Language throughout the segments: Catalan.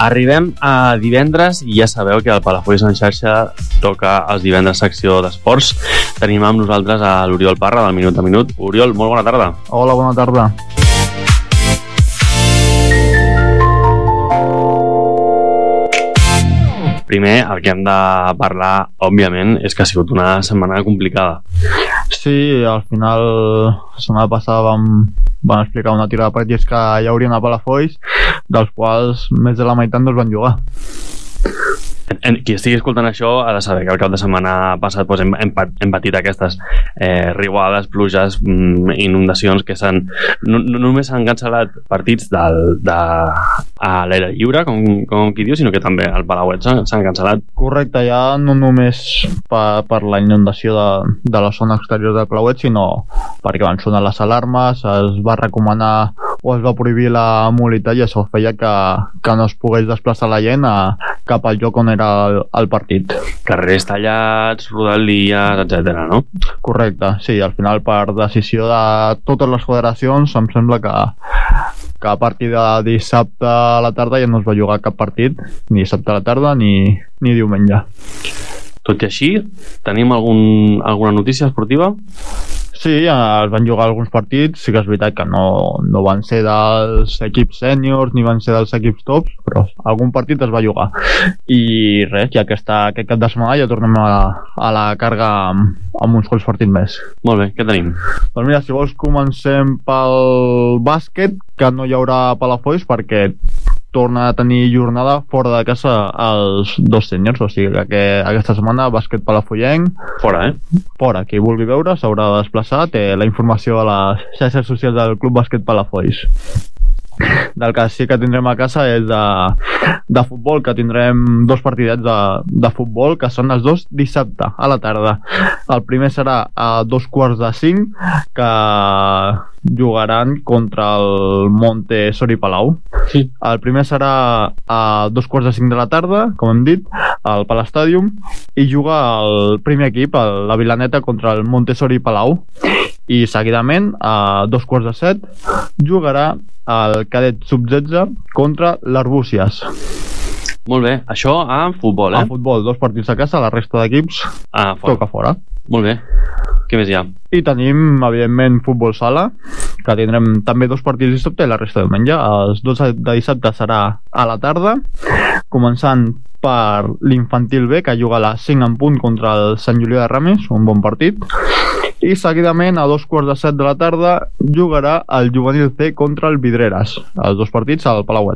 Arribem a divendres i ja sabeu que el Palafolls en xarxa toca els divendres secció d'esports. Tenim amb nosaltres a l'Oriol Parra del Minut a Minut. Oriol, molt bona tarda. Hola, bona tarda. Primer, el que hem de parlar, òbviament, és que ha sigut una setmana complicada. Sí, al final, la setmana passada vam explicar una tira de partits que hi haurien a Palafolls, dels quals més de la meitat no es van jugar. Qui estigui escoltant això ha de saber que el cap de setmana passat hem patit aquestes riuades, pluges, inundacions que no només s'han cancel·lat partits a l'aire lliure, com qui diu, sinó que també al Palauet s'han cancel·lat. Correcte, ja no només per la inundació de la zona exterior del Palauet, sinó perquè van sonar les alarmes, es va recomanar o es va prohibir la mobilitat i això feia que no es pogués desplaçar la gent cap al lloc on era el partit. Carrers tallats, rodalies, etc., no? Correcte, sí, al final per decisió de totes les federacions em sembla que a partir de dissabte a la tarda ja no es va jugar cap partit, ni dissabte a la tarda ni diumenge. Tot i així, tenim alguna notícia esportiva? Sí, es van jugar alguns partits, sí que és veritat que no van ser dels equips sèniors ni van ser dels equips tops, però algun partit es va jugar. I res, ja aquest cap de setmana ja tornem a la càrrega amb uns quants partits més. Molt bé, què tenim? Doncs mira, si vols comencem pel bàsquet, que no hi haurà Palafolls perquè torna a tenir jornada fora de casa els dos sèniors, o sigui que aquesta setmana bàsquet palafollenc fora, fora, qui vulgui veure s'haurà de desplaçar, té la informació a les xarxes socials del Club Bàsquet Palafolls. Del que sí que tindrem a casa és de futbol, que tindrem dos partidets de futbol, que són els dos dissabte a la tarda. El primer serà a 4:45, que jugaran contra el Montessori Palau. Sí. El primer serà a 2:45 de la tarda, com hem dit, al Palastadium, i juga el primer equip, la Vilaneta, contra el Montessori Palau. I seguidament a 2:15 jugarà el cadet sub-16 contra l'Arbúcies. Molt bé, això a futbol, A futbol, dos partits a casa, la resta d'equips toca fora. Molt bé, què més hi ha? I tenim, evidentment, futbol sala, que tindrem també dos partits dissabte i la resta de diumenge. Els dos de dissabte serà a la tarda, començant per l'infantil B, que juga a les 5 en punt contra el Sant Julià de Ramis, un bon partit. I seguidament a 2:15 de la tarda jugarà el juvenil C contra el Vidreres, els dos partits al Palauet.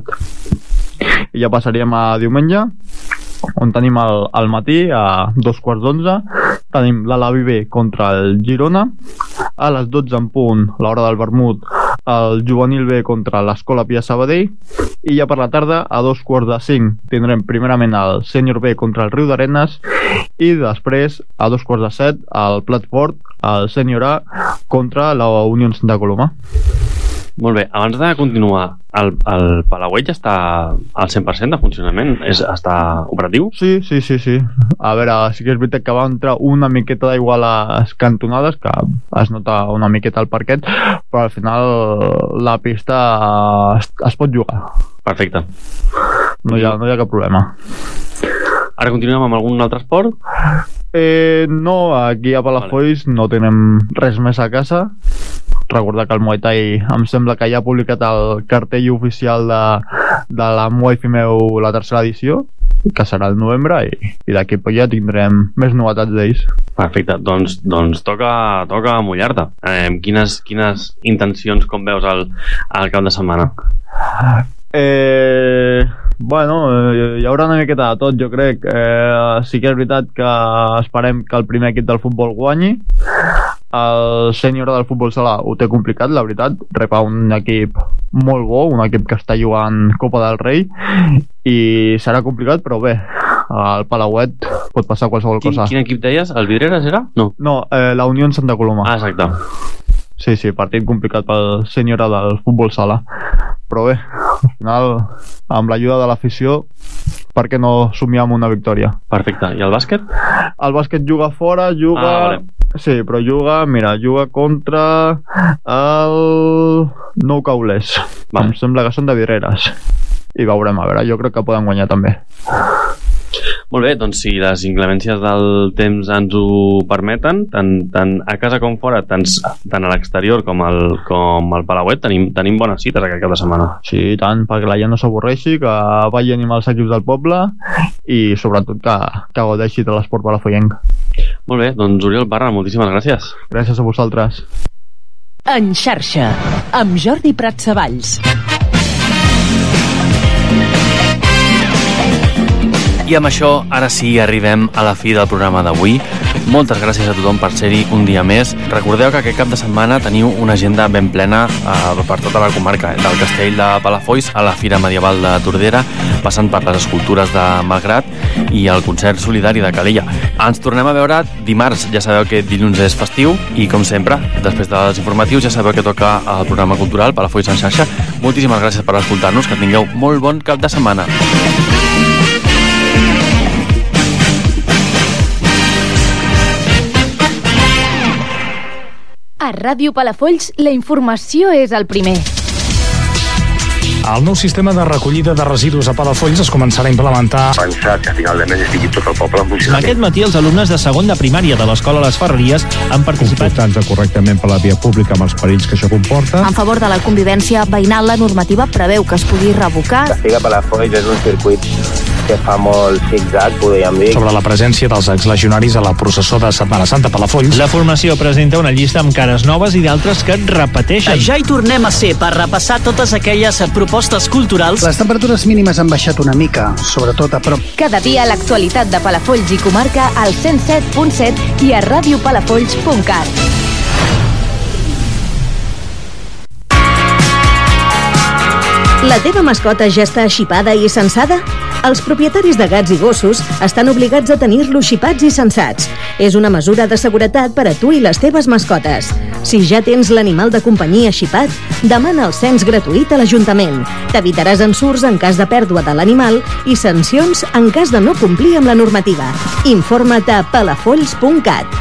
I ja passaríem a diumenge, on tenim al matí a 2:11 tenim l'Alavi B contra el Girona, a les 12 en punt, l'hora del vermut, el juvenil B contra l'Escola Pia Sabadell, i ja per la tarda a 2:45 tindrem primerament el sènior B contra el Riu d'Arenes, i després a 2:17 el Plat Fort, el sènior A contra la Unió Santa Coloma. Molt bé, abans de continuar, el Palauet ja està al 100% de funcionament? Està operatiu? Sí. A veure, sí que és veritat que va entrar una miqueta d'aigua a les cantonades, que es nota una miqueta al parquet, però al final la pista es pot jugar. Perfecte. No hi ha cap problema. Ara continuem amb algun altre esport? No, aquí a Palafolls no tenim res més a casa. Recordar que el Muay Thai em sembla que ja ha publicat el cartell oficial de la Muay Fimeu, la tercera edició, que serà el novembre, i d'aquí ja tindrem més novetats d'ells. Perfecte, doncs toca mullar-te. Quines intencions, com veus, al cap de setmana? Bueno, hi haurà una miqueta de tot, jo crec. Sí que és veritat que esperem que el primer equip del futbol guanyi. El sènior del futbol sala ho té complicat, la veritat. Rep un equip molt bo, un equip que està jugant Copa del Rei, i serà complicat, però bé, al Palauet pot passar qualsevol cosa. Quin equip deies? El Vidreres era? No, la Unió Santa Coloma. Ah, exacte. Sí, partit complicat pel sènior del futbol sala, però bé, al final, amb l'ajuda de l'afició, per què no somiar amb una victòria? Perfecte. I el bàsquet? El bàsquet juga fora, vale. Sí, però juga contra el Nou Caulers. Em sembla que són de Vidreres. i veurem, a veure, jo crec que poden guanyar també. Molt bé, doncs si les inclemències del temps ens ho permeten, tant a casa com fora, tant a l'exterior com al Palauet, tenim bones cites aquest cap de setmana. Sí, tant, perquè la gent no s'avorreixi, que vagi a animar els equips del poble i sobretot que gaudeixi de l'esport palafollenc. Molt bé, doncs Oriol Parra, moltíssimes gràcies. Gràcies a vosaltres. En xarxa, amb Jordi Pratsavalls. I amb això, ara sí, arribem a la fi del programa d'avui. Moltes gràcies a tothom per ser-hi un dia més. Recordeu que aquest cap de setmana teniu una agenda ben plena per tota la comarca, del Castell de Palafolls a la Fira Medieval de Tordera, passant per les escultures de Malgrat i el concert solidari de Calella. Ens tornem a veure dimarts. Ja sabeu que dilluns és festiu i, com sempre, després dels informatius ja sabeu que toca el programa cultural Palafolls en xarxa. Moltíssimes gràcies per escoltar-nos, que tingueu molt bon cap de setmana. A Ràdio Palafolls, la informació és el primer. El nou sistema de recollida de residus a Palafolls es començarà a implementar. Pensar que a final de mes estigui tot el poble en funcionament. Aquest matí els alumnes de segon de primària de l'Escola Les Ferreries han participat. Comportant-se correctament per la via pública amb els perills que això comporta. En favor de la convivència veïnal, la normativa preveu que es pugui revocar. La Figa Palafolls és un circuit que fa molt zig-zag, podríem dir. Sobre la presència dels exlegionaris a la processó de Setmana Santa a Palafolls. La formació presenta una llista amb cares noves i d'altres que repeteixen. Ja hi tornem a ser per repassar totes aquelles propostes culturals. Les temperatures mínimes han baixat una mica, sobretot a prop. Cada dia l'actualitat de Palafolls i comarca al 107.7 i a radiopalafolls.cat. La teva mascota ja està xipada i censada? Els propietaris de gats i gossos estan obligats a tenir-los xipats i censats. És una mesura de seguretat per a tu i les teves mascotes. Si ja tens l'animal de companyia xipat, demana el cens gratuït a l'Ajuntament. T'evitaràs ensurts en cas de pèrdua de l'animal i sancions en cas de no complir amb la normativa. Informa't a palafolls.cat.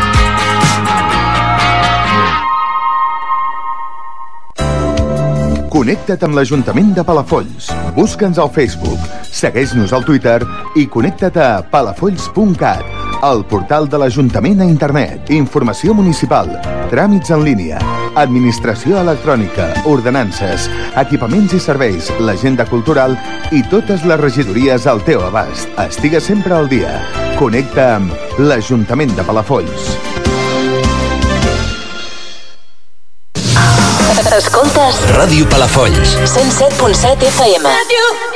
Connecta't amb l'Ajuntament de Palafolls. Busca'ns al Facebook, segueix-nos al Twitter i connecta't a palafolls.cat, el portal de l'Ajuntament a internet, informació municipal, tràmits en línia, administració electrònica, ordenances, equipaments i serveis, l'agenda cultural i totes les regidories al teu abast. Estigues sempre al dia. Connecta amb l'Ajuntament de Palafolls. Escoltes Ràdio Palafolls 107.7 FM.